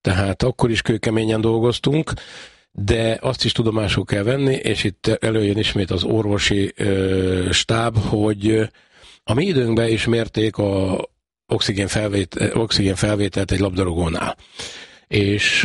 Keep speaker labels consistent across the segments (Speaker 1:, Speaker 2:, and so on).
Speaker 1: Tehát akkor is kőkeményen dolgoztunk, de azt is tudomásul kell venni, és itt előjön ismét az orvosi stáb, hogy a mi időnkben is mérték a oxigénfelvételt egy labdarúgónál. És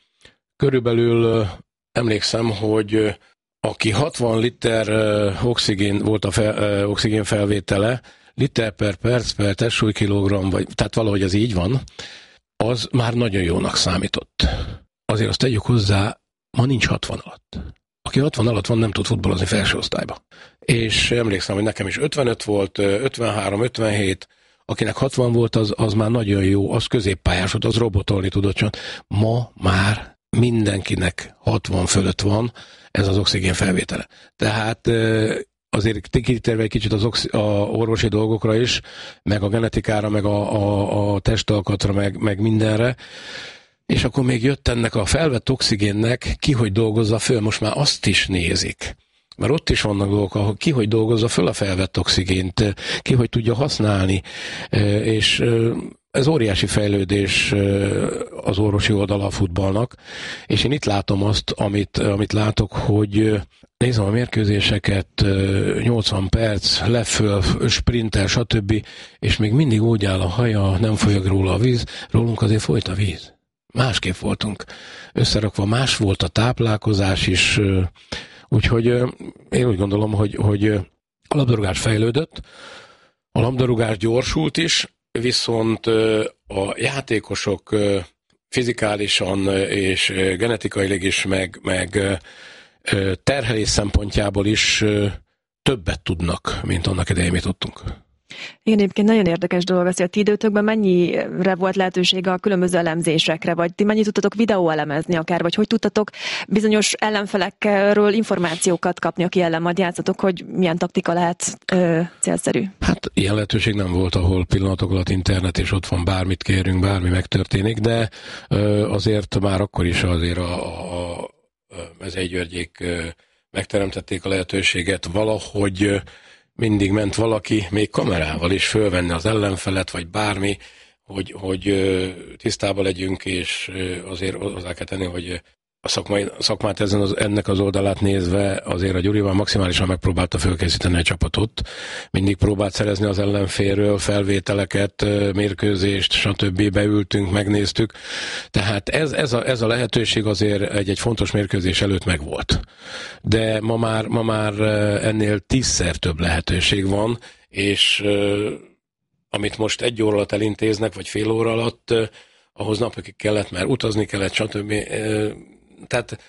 Speaker 1: körülbelül emlékszem, hogy aki 60 liter oxigén volt oxigénfelvétele, liter per perc per testsúlykilogramm, vagy tehát valahogy ez így van, az már nagyon jónak számított. Azért azt tegyük hozzá, ma nincs 60 alatt. Aki 60 alatt van, nem tud futballozni felső osztályba. És emlékszem, hogy nekem is 55 volt, 53, 57, akinek 60 volt, az már nagyon jó, az középpályás volt, az robotolni tudott csak. Ma már mindenkinek 60 fölött van ez az oxigén felvétele. Tehát azért kitérve egy kicsit a orvosi dolgokra is, meg a genetikára, meg a testalkatra, meg mindenre, és akkor még jött ennek a felvett oxigénnek ki, hogy dolgozza föl, most már azt is nézik. Mert ott is vannak dolgok, ahol ki, hogy dolgozza föl a felvett oxigént, ki, hogy tudja használni, és ez óriási fejlődés az orvosi oldala a futballnak, és én itt látom azt, amit látok, hogy nézem a mérkőzéseket, 80 perc, leföl, sprinter, stb., és még mindig úgy áll a haja, nem folyog róla a víz, rólunk azért folyt a víz. Másképp voltunk összerakva, más volt a táplálkozás is, úgyhogy én úgy gondolom, hogy a labdarúgás fejlődött, a labdarúgás gyorsult is, viszont a játékosok fizikálisan és genetikailag is, meg terhelés szempontjából is többet tudnak, mint annak idején mi tudtunk.
Speaker 2: Igen, egyébként nagyon érdekes dolog az, hogy a ti időtökben mennyire volt lehetőség a különböző elemzésekre, vagy ti mennyit tudtatok videóelemezni akár, vagy hogy tudtatok bizonyos ellenfelekről információkat kapni, aki ellen majd játszatok, hogy milyen taktika lehet célszerű? Hát
Speaker 1: ilyen lehetőség nem volt, ahol pillanatok alatt internet, és ott van bármit kérünk, bármi megtörténik, de azért már akkor is azért a Mezei Györgyék megteremtették a lehetőséget valahogy. Mindig ment valaki, még kamerával is fölvenni az ellenfelet, vagy bármi, hogy tisztában legyünk, és azért hozzá kell tenni, hogy a szakmát ennek az oldalát nézve azért a Gyurival maximálisan megpróbálta fölkészíteni a csapatot. Mindig próbált szerezni az ellenfélről felvételeket, mérkőzést, stb. Beültünk, megnéztük. Tehát ez a lehetőség azért egy fontos mérkőzés előtt megvolt. De ma már ennél 10-szer több lehetőség van, és amit most 1 óra alatt elintéznek, vagy fél óra alatt, ahhoz napokig kellett, mert utazni kellett, stb. Tehát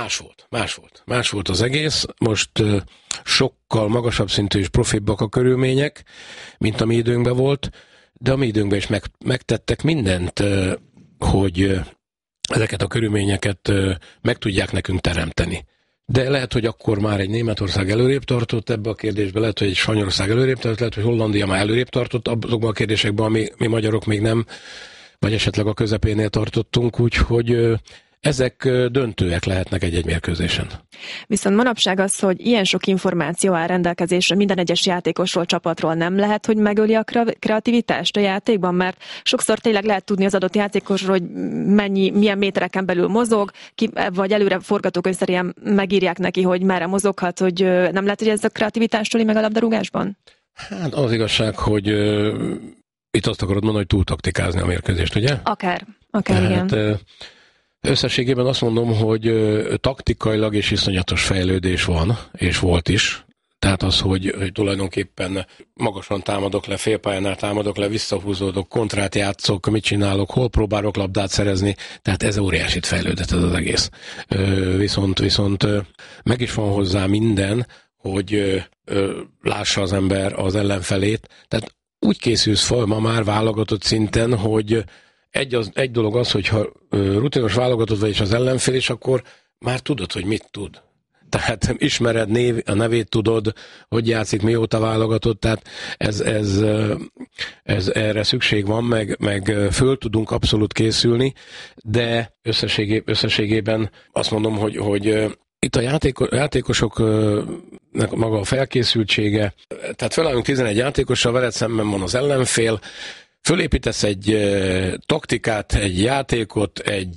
Speaker 1: más volt az egész. Most sokkal magasabb szintű és profibbak a körülmények, mint a mi időnkben volt, de a mi időnkben is megtettek mindent, hogy ezeket a körülményeket meg tudják nekünk teremteni. De lehet, hogy akkor már egy Németország előrébb tartott ebbe a kérdésbe, lehet, hogy egy Spanyolország előrébb tartott, lehet, hogy Hollandia már előrébb tartott azokban a kérdésekben, ami mi magyarok még nem, vagy esetleg a közepénél tartottunk, úgyhogy ezek döntőek lehetnek egy-egy mérkőzésen.
Speaker 2: Viszont manapság az, hogy ilyen sok információ áll rendelkezésre minden egyes játékosról, csapatról, nem lehet, hogy megöli a kreativitást a játékban, mert sokszor tényleg lehet tudni az adott játékosról, hogy milyen métereken belül mozog, vagy előre forgatókönyvszerűen megírják neki, hogy merre mozoghat, hogy nem lehet, hogy ez a kreativitást öli meg a labdarúgásban?
Speaker 1: Hát az igazság, hogy itt azt akarod mondani, hogy túltaktikázni a mérkőzést, ugye?
Speaker 2: Akár igen.
Speaker 1: Összességében azt mondom, hogy taktikailag és iszonyatos fejlődés van, és volt is. Tehát az, hogy tulajdonképpen magasan támadok le, félpályánál támadok le, visszahúzódok, kontrát játszok, mit csinálok, hol próbálok labdát szerezni, tehát ez óriásit fejlődött ez az egész. Viszont meg is van hozzá minden, hogy lássa az ember az ellenfelét. Tehát úgy készülsz fel ma már válogatott szinten, hogy egy dolog az, hogyha rutinos válogatott vagy és az ellenfél, és akkor már tudod, hogy mit tud. Tehát ismered a nevét, tudod, hogy játszik, mióta válogatott, tehát ez erre szükség van, meg föl tudunk abszolút készülni, de összességében azt mondom, hogy itt a játékosok maga a felkészültsége, tehát felállunk 11 játékossal, veled szemben van az ellenfél, fölépítesz egy taktikát, egy játékot, egy